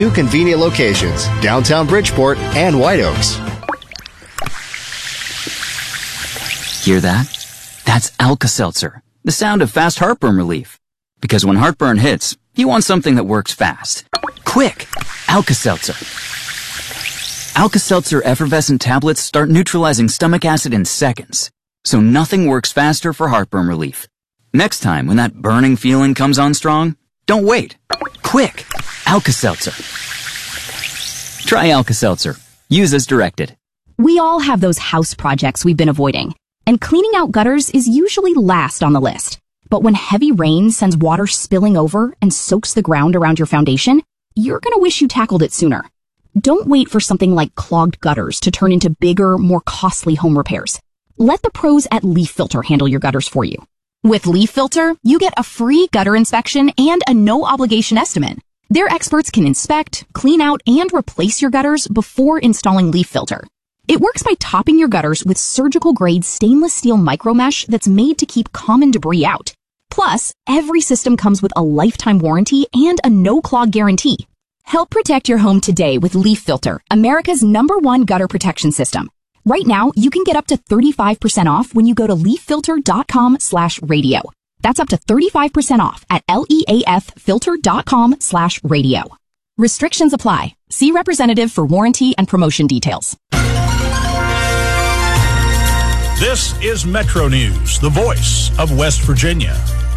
Two convenient locations, downtown Bridgeport and White Oaks. Hear that? That's Alka-Seltzer, the sound of fast heartburn relief. Because when heartburn hits, you want something that works fast. Quick! Alka-Seltzer. Alka-Seltzer effervescent tablets start neutralizing stomach acid in seconds. So nothing works faster for heartburn relief. Next time when that burning feeling comes on strong, don't wait. Quick! Alka-Seltzer. Try Alka-Seltzer. Use as directed. We all have those house projects we've been avoiding, and cleaning out gutters is usually last on the list. But when heavy rain sends water spilling over and soaks the ground around your foundation, you're going to wish you tackled it sooner. Don't wait for something like clogged gutters to turn into bigger, more costly home repairs. Let the pros at Leaf Filter handle your gutters for you. With Leaf Filter, you get a free gutter inspection and a no-obligation estimate. Their experts can inspect, clean out, and replace your gutters before installing Leaf Filter. It works by topping your gutters with surgical-grade stainless steel micromesh that's made to keep common debris out. Plus, every system comes with a lifetime warranty and a no-clog guarantee. Help protect your home today with Leaf Filter, America's #1 gutter protection system. Right now, you can get up to 35% off when you go to leaffilter.com/radio. That's up to 35% off at leaffilter.com/radio. Restrictions apply. See representative for warranty and promotion details. This is Metro News, the voice of West Virginia.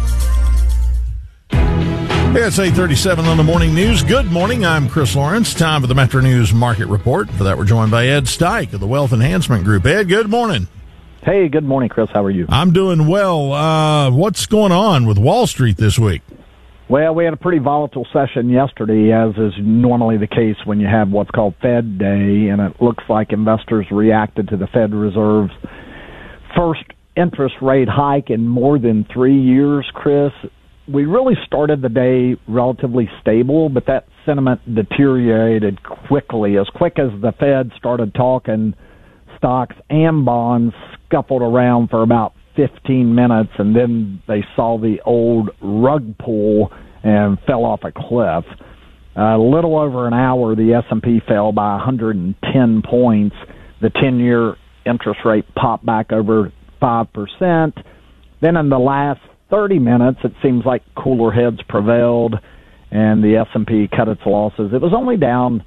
Hey, it's 8:37 on the morning news. Good morning. I'm Chris Lawrence. Time for the Metro News Market Report. For that, we're joined by Ed Steich of the Wealth Enhancement Group. Ed, good morning. Hey, good morning, Chris. How are you? I'm doing well. What's going on with Wall Street this week? Well, we had a pretty volatile session yesterday, as is normally the case when you have what's called Fed Day, and it looks like investors reacted to the Fed Reserve's first interest rate hike in more than 3 years, Chris. We really started the day relatively stable, but that sentiment deteriorated quickly. As quick as the Fed started talking, stocks and bonds scuffled around for about 15 minutes, and then they saw the old rug pull and fell off a cliff. A little over an hour, the S&P fell by 110 points. The 10-year interest rate popped back over 5%. Then in the last 30 minutes, it seems like cooler heads prevailed, and the S&P cut its losses. It was only down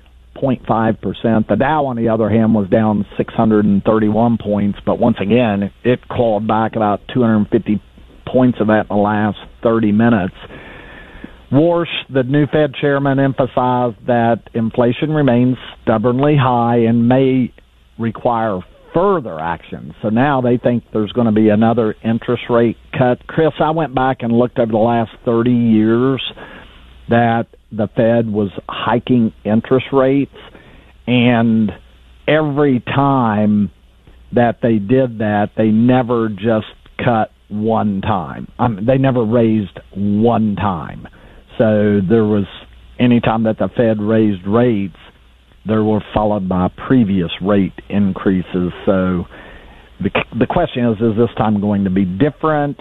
0.5%. The Dow, on the other hand, was down 631 points, but once again, it clawed back about 250 points of that in the last 30 minutes. Warsh, the new Fed chairman, emphasized that inflation remains stubbornly high and may require further action. So now they think there's going to be another interest rate cut. Chris, I went back and looked over the last 30 years that the Fed was hiking interest rates, and every time that they did that, they never just cut one time. They never raised one time. So there was, any time that the Fed raised rates, there were followed by previous rate increases. So the question is this time going to be different?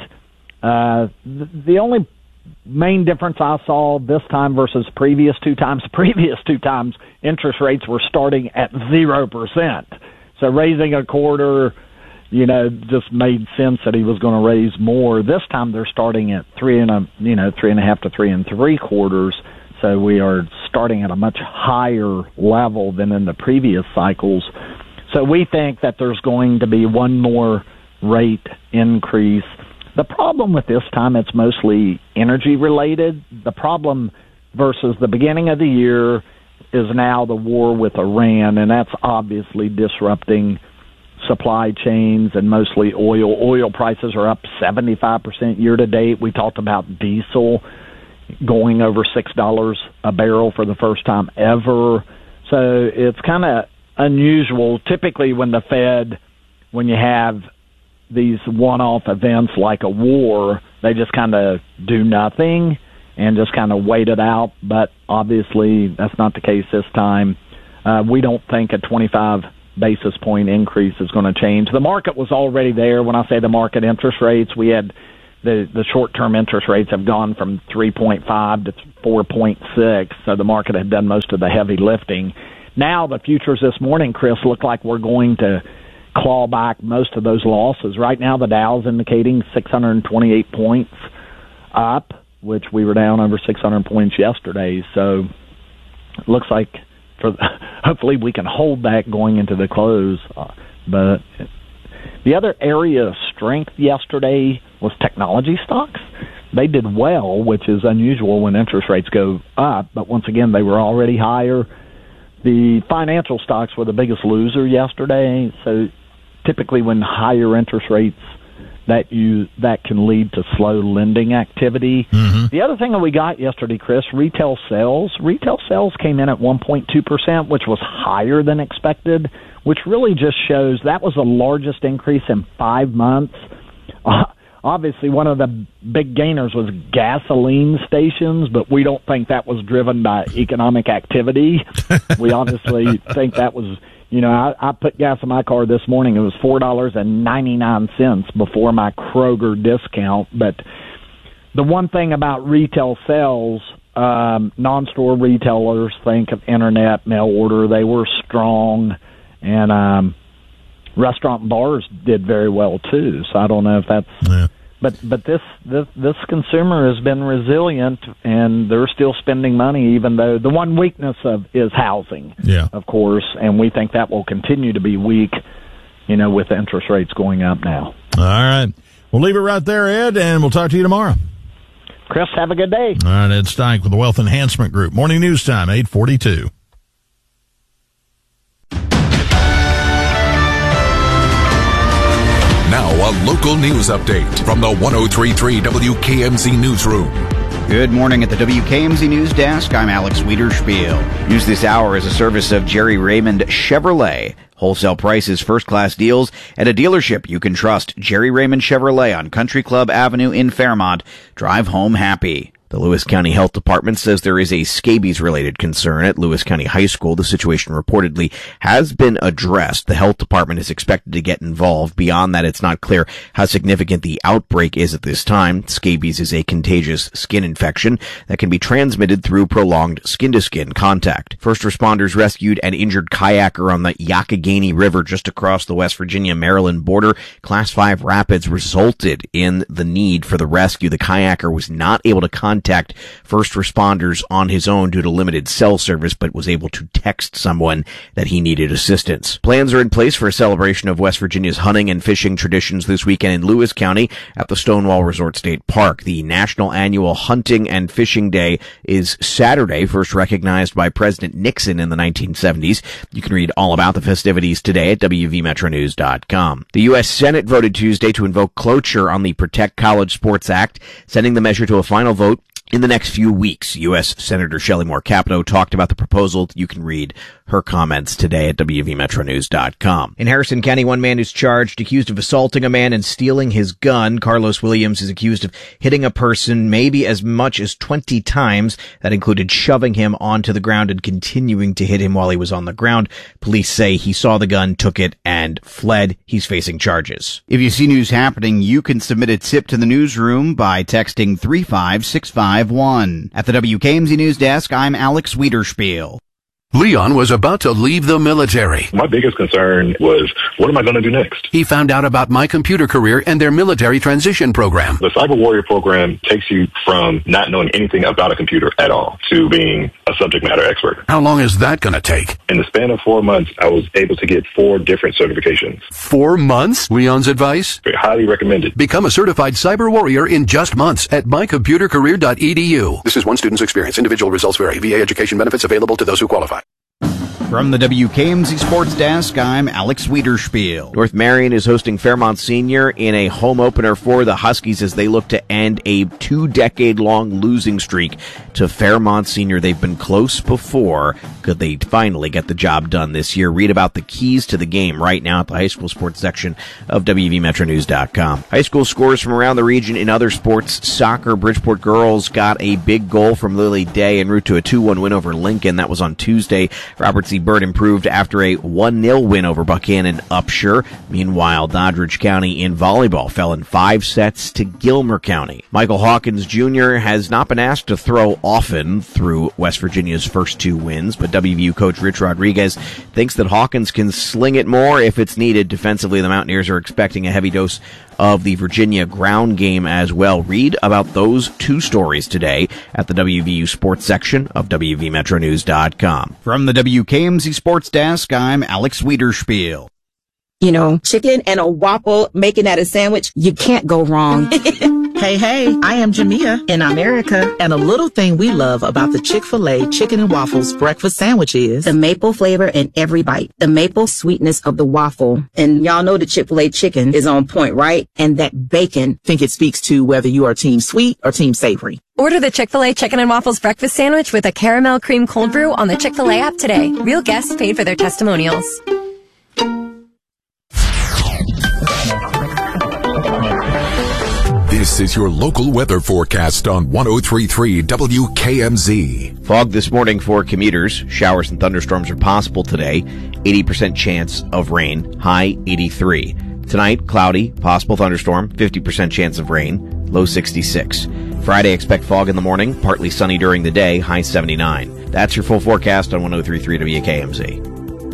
The only main difference I saw this time versus previous two times, interest rates were starting at 0%. So raising a quarter, just made sense that he was going to raise more. This time they're starting at 3.5 to 3 3/4. So we are starting at a much higher level than in the previous cycles. So we think that there's going to be one more rate increase. The problem with this time, it's mostly energy related. The problem versus the beginning of the year is now the war with Iran, and that's obviously disrupting supply chains and mostly oil. Oil prices are up 75% year to date. We talked about diesel going over $6 a barrel for the first time ever. So it's kind of unusual. Typically when the Fed, when you have these one-off events like a war, they just kind of do nothing and just kind of wait it out. But obviously that's not the case this time. We don't think a 25 basis point increase is going to change. The market was already there. When I say the market, interest rates, we had the short-term interest rates have gone from 3.5 to 4.6, so the market had done most of the heavy lifting. Now the futures this morning, Chris, look like we're going to claw back most of those losses. Right now the Dow's indicating 628 points up, which we were down over 600 points yesterday. So it looks like hopefully we can hold that going into the close. But the other area of strength yesterday was technology stocks. They did well, which is unusual when interest rates go up, but once again, they were already higher. The financial stocks were the biggest loser yesterday, so typically when higher interest rates, that can lead to slow lending activity. Mm-hmm. The other thing that we got yesterday, Chris, retail sales. Retail sales came in at 1.2%, which was higher than expected, which really just shows that was the largest increase in 5 months. Obviously, one of the big gainers was gasoline stations, but we don't think that was driven by economic activity. We obviously think that was, I put gas in my car this morning. It was $4.99 before my Kroger discount. But the one thing about retail sales, non-store retailers, think of internet, mail order, they were strong, and restaurant and bars did very well too. So I don't know if that's. Yeah. But this consumer has been resilient, and they're still spending money, even though the one weakness is housing, of course, and we think that will continue to be weak, with interest rates going up now. All right. We'll leave it right there, Ed, and we'll talk to you tomorrow. Chris, have a good day. All right, Ed Steink with the Wealth Enhancement Group. Morning news time, 8:42. Now a local news update from the 103.3 WKMZ Newsroom. Good morning at the WKMZ News Desk. I'm Alex Wiederspiel. News this hour is a service of Jerry Raymond Chevrolet. Wholesale prices, first-class deals, and a dealership you can trust. Jerry Raymond Chevrolet on Country Club Avenue in Fairmont. Drive home happy. The Lewis County Health Department says there is a scabies-related concern at Lewis County High School. The situation reportedly has been addressed. The health department is expected to get involved. Beyond that, it's not clear how significant the outbreak is at this time. Scabies is a contagious skin infection that can be transmitted through prolonged skin-to-skin contact. First responders rescued an injured kayaker on the Youghiogheny River just across the West Virginia-Maryland border. Class 5 rapids resulted in the need for the rescue. The kayaker was not able to contact first responders on his own due to limited cell service, but was able to text someone that he needed assistance. Plans are in place for a celebration of West Virginia's hunting and fishing traditions this weekend in Lewis County at the Stonewall Resort State Park. The National Annual Hunting and Fishing Day is Saturday, first recognized by President Nixon in the 1970s. You can read all about the festivities today at WVMetroNews.com. The U.S. Senate voted Tuesday to invoke cloture on the Protect College Sports Act, sending the measure to a final vote in the next few weeks. U.S. Senator Shelley Moore Capito talked about the proposal. You can read her comments today at WVMetroNews.com. In Harrison County, one man is charged, accused of assaulting a man and stealing his gun. Carlos Williams is accused of hitting a person maybe as much as 20 times. That included shoving him onto the ground and continuing to hit him while he was on the ground. Police say he saw the gun, took it, and fled. He's facing charges. If you see news happening, you can submit a tip to the newsroom by texting 35651. At the WKMZ News Desk, I'm Alex Wiederspiel. Leon was about to leave the military. My biggest concern was, what am I going to do next? He found out about My Computer Career and their military transition program. The Cyber Warrior program takes you from not knowing anything about a computer at all to being a subject matter expert. How long is that going to take? In the span of 4 months, I was able to get 4 different certifications. 4 months? Leon's advice? Very highly recommended. Become a certified cyber warrior in just months at mycomputercareer.edu. This is one student's experience. Individual results vary. VA education benefits available to those who qualify. From the WKMZ Sports Desk, I'm Alex Wiederspiel. North Marion is hosting Fairmont Senior in a home opener for the Huskies as they look to end a 2-decade-long losing streak to Fairmont Senior. They've been close before. Could they finally get the job done this year? Read about the keys to the game right now at the high school sports section of WVMetroNews.com. High school scores from around the region in other sports. Soccer, Bridgeport girls got a big goal from Lily Day en route to a 2-1 win over Lincoln. That was on Tuesday. Robert C. Lake Bird improved after a 1-0 win over Buchanan Upshur. Meanwhile, Doddridge County in volleyball fell in 5 sets to Gilmer County. Michael Hawkins Jr. has not been asked to throw often through West Virginia's first 2 wins, but WVU coach Rich Rodriguez thinks that Hawkins can sling it more if it's needed. Defensively, the Mountaineers are expecting a heavy dose of the Virginia ground game as well. Read about those 2 stories today at the WVU Sports section of WVMetroNews.com. From the WKMZ Sports Desk, I'm Alex Wiederspiel. You know, chicken and a waffle, making that a sandwich, you can't go wrong. Hey, I am Jamia in America, and a little thing we love about the Chick-fil-A Chicken and Waffles breakfast sandwich is the maple flavor in every bite, the maple sweetness of the waffle. And y'all know the Chick-fil-A chicken is on point, right? And that bacon. Think it speaks to whether you are team sweet or team savory. Order the Chick-fil-A Chicken and Waffles breakfast sandwich with a caramel cream cold brew on the Chick-fil-A app today. Real guests paid for their testimonials. This is your local weather forecast on 103.3 WKMZ. Fog this morning for commuters. Showers and thunderstorms are possible today. 80% chance of rain. High 83. Tonight, cloudy, possible thunderstorm. 50% chance of rain. Low 66. Friday, expect fog in the morning. Partly sunny during the day. High 79. That's your full forecast on 103.3 WKMZ.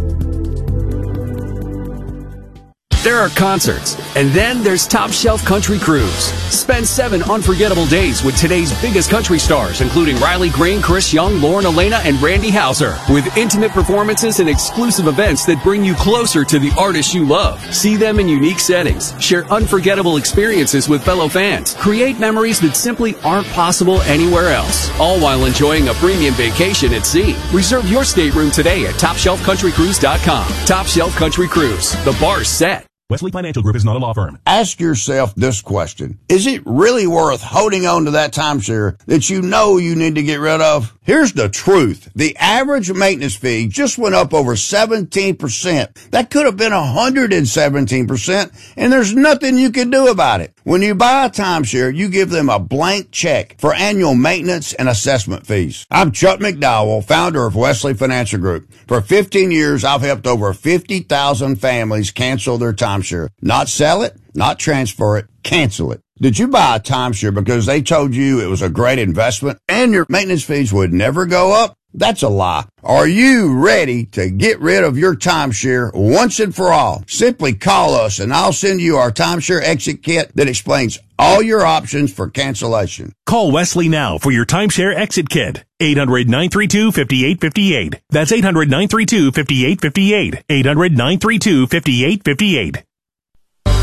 There are concerts, and then there's Top Shelf Country Cruise. Spend 7 unforgettable days with today's biggest country stars, including Riley Green, Chris Young, Lauren Elena, and Randy Houser, with intimate performances and exclusive events that bring you closer to the artists you love. See them in unique settings, share unforgettable experiences with fellow fans, create memories that simply aren't possible anywhere else, all while enjoying a premium vacation at sea. Reserve your stateroom today at TopShelfCountryCruise.com. Top Shelf Country Cruise. The bar's set. Wesley Financial Group is not a law firm. Ask yourself this question. Is it really worth holding on to that timeshare that you know you need to get rid of? Here's the truth. The average maintenance fee just went up over 17%. That could have been 117%, and there's nothing you can do about it. When you buy a timeshare, you give them a blank check for annual maintenance and assessment fees. I'm Chuck McDowell, founder of Wesley Financial Group. For 15 years, I've helped over 50,000 families cancel their timeshare. Not sell it, not transfer it, cancel it. Did you buy a timeshare because they told you it was a great investment and your maintenance fees would never go up? That's a lie. Are you ready to get rid of your timeshare once and for all? Simply call us and I'll send you our timeshare exit kit that explains all your options for cancellation. Call Wesley now for your timeshare exit kit. 800-932-5858. That's 800-932-5858. 800-932-5858.